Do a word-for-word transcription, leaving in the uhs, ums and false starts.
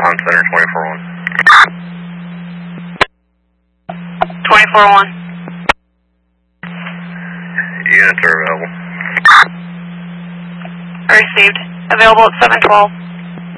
on center twenty-four one. twenty-four one. Units are available. Received. Available at seven twelve.